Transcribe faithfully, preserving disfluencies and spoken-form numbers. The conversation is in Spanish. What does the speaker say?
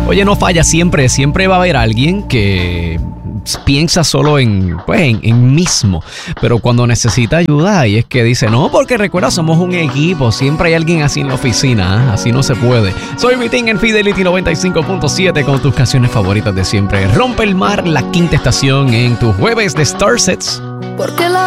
Oye, no falla siempre, siempre va a haber alguien que piensa solo en, pues, en, en mismo, pero cuando necesita ayuda y es que dice, no, porque recuerda, somos un equipo, siempre hay alguien así en la oficina, ¿eh? Así no se puede. Soy Vitín en Fidelity noventa y cinco punto siete con tus canciones favoritas de siempre. Rompe el mar, la quinta estación en tu jueves de Star Sets. Porque la